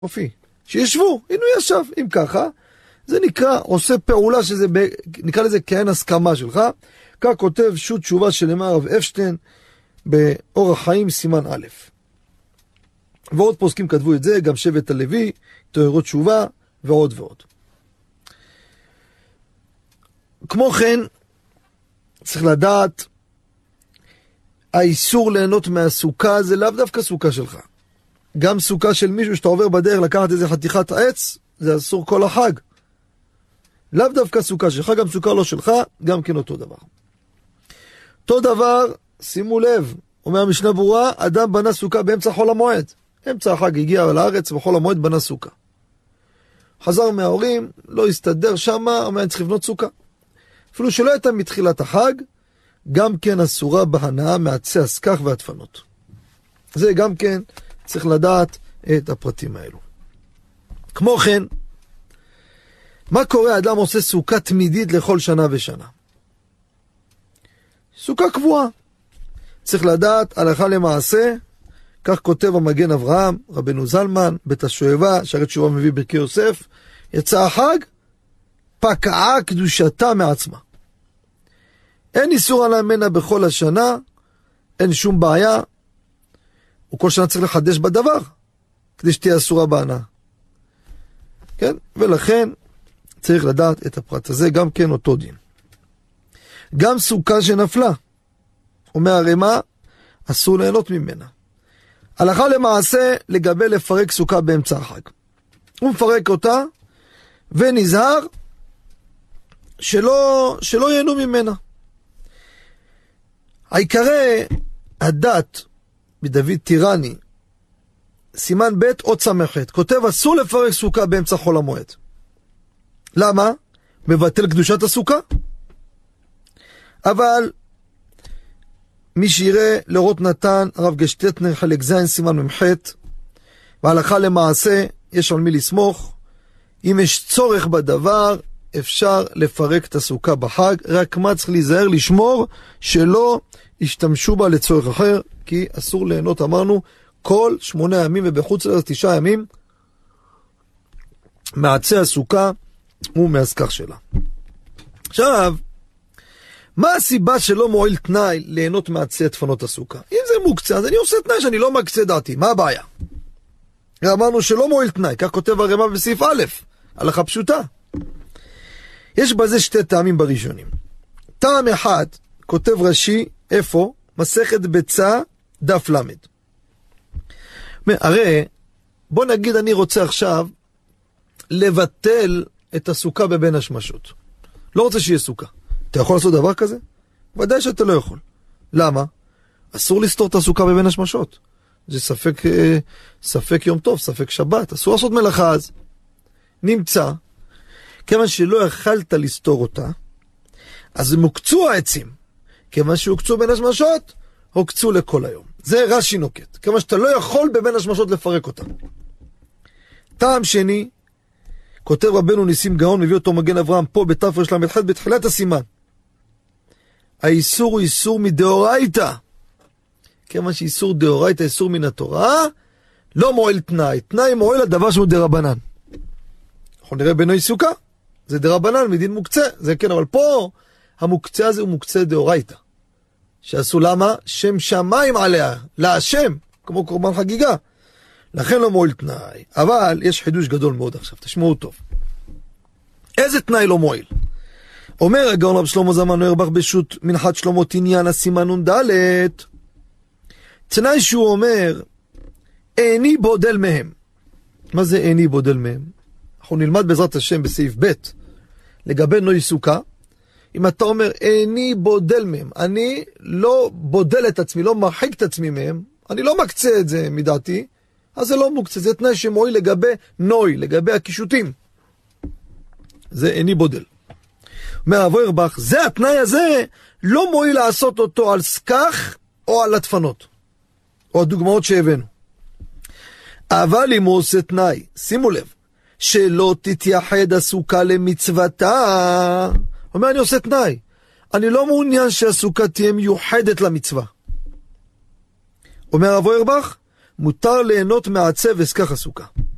אופי, שישבו, הנה הוא ישב, אם ככה, זה נקרא, עושה פעולה שזה, נקרא לזה כאין הסכמה שלך, כך כותב שו"ת תשובה של אמר הרב אפשטיין, באורח חיים סימן א'. ועוד פוסקים כתבו את זה, גם שבט הלוי, תוארות תשובה, ועוד ועוד. כמו כן, צריך לדעת, האיסור ליהנות מהסוכה זה לאו דווקא סוכה שלך. גם סוכה של מישהו שאתה עובר בדרך לקחת איזה חתיכת עץ, זה אסור כל החג. לאו דווקא סוכה שלך, גם סוכה לא שלך, גם כן אותו דבר. אותו דבר, שימו לב, אומר המשנה ברורה, אדם בנה סוכה באמצע חול המועד. אמצע החג הגיע לארץ, בחול המועד בנה סוכה. חזר מההורים, לא הסתדר שמה, אומר, אני צריך לבנות סוכה. אפילו שלא הייתה מתחילת החג, גם כן אסורה בהנאה מעצי הסכך והדפנות. זה גם כן צריך לדעת את הפרטים האלו. כמו כן, מה קורה? האדם עושה סוכה תמידית לכל שנה ושנה. סוכה קבועה. צריך לדעת הלכה למעשה, כך כותב המגן אברהם, רבנו זלמן, בית השואבה, שערי תשובה מביא ברכי יוסף, יצא החג, פקעה קדושתה מעצמה. אין איסור על המנה בכל השנה, אין שום בעיה, וכל שנה צריך לחדש בדבר, כדי שתהיה אסורה בהנאה. כן? ולכן צריך לדעת את הפרט הזה, גם כן אותו דין. גם סוכה שנפלה, אומר הרמ"א, אסור ליהנות ממנה. הלכה למעשה לגבי לפרק סוכה באמצע החג. הוא מפרק אותה, ונזהר שלא ייהנו ממנה. העיקרי הדת בדוד טירני, סימן ב' עוד סמכת, כותב אסור לפרק סוכה באמצע חול המועד. למה? מבטל קדושת הסוכה. אבל מי שיראה לאורות נתן, הרב גשטטנר חלק זין סימן ממחת, והלכה למעשה יש על מי לסמוך. אם יש צורך בדבר, אפשר לפרק את הסוכה בחג, רק מה צריך להיזהר לשמור שלא ישתמשו בה לצורך אחר, כי אסור ליהנות, אמרנו, כל 8 ימים ובחוץ לארץ 9 ימים מעצי הסוכה ומהסכך שלה. עכשיו, מה הסיבה שלא מועיל תנאי ליהנות מעצי דפנות הסוכה? אם זה מוקצה, אז אני עושה תנאי שאני לא מקצה דעתי, מה הבעיה? אמרנו שלא מועיל תנאי, כך כותב הרמ"א בסעיף א', הלכה פשוטה. יש בזה 2 טעמים בראשונים. טעם אחד, כותב רש"י, איפה? מסכת ביצה, דף למד. הרי, בוא נגיד אני רוצה עכשיו לבטל את הסוכה בבין השמשות. לא רוצה שיהיה סוכה. אתה יכול לעשות דבר כזה? ודאי שאתה לא יכול. למה? אסור לסתור את הסוכה בבין השמשות. זה ספק יום טוב, ספק שבת. אסור לעשות מלאכה אז. נמצא, כיוון שלא יכלת לסתור אותה, אז מוקצו העצים. כיוון שהוקצו בין השמשות, הוקצו לכל היום. זה רש"י נוקט. כיוון שאתה לא יכול בבין השמשות לפרק אותה. טעם שני, כותב רבנו ניסים גאון, מביא אותו מגן אברהם פה בתרל"ח בתחילת הסימן. האיסור הוא איסור מדאורייתא. כיוון שאיסור דאורייתא, איסור מן התורה, לא מועיל תנאי. תנאי מועיל הדבר שהוא דרבנן. אנחנו נראה בנוי סוכה, זה דרבנן מדין מוקצה, זה כן, אבל פה המוקצה הזה הוא מוקצה דאורייתא. שעשו למה? שם שמיים עליה, להשם, כמו קורבן חגיגה. לכן לא מועיל תנאי. אבל יש חידוש גדול מאוד עכשיו, תשמעו טוב. איזה תנאי לא מועיל? אומר הגאון רב שלמה זלמן אוירבך בשו"ת מנחת שלמה תניין הסימן נ"ד, תנאי שהוא אומר, איני בודל מהם. מה זה איני בודל מהם? אנחנו נלמד בעזרת השם בסעיף ב' לגבי נוי סוכה. אם אתה אומר, איני בודל מהם, אני לא בודל את עצמי, לא מרחיק את עצמי מהם, אני לא מקצה את זה מדעתי, אז זה לא מוקצה, זה תנאי שמועיל לגבי נוי, לגבי הקישוטים. זה איני בודל. אומר הרב אוירבך, זה התנאי הזה, לא מועיל לעשות אותו על סכך או על הדפנות, או הדוגמאות שהבאנו. אבל אם הוא עושה תנאי, שימו לב, שלא תתייחד הסוכה למצוותה. אומר, אני עושה תנאי. אני לא מעוניין שהסוכה תהיה מיוחדת למצווה. אומר הרב אוירבך, מותר ליהנות מעצי וסכך הסוכה.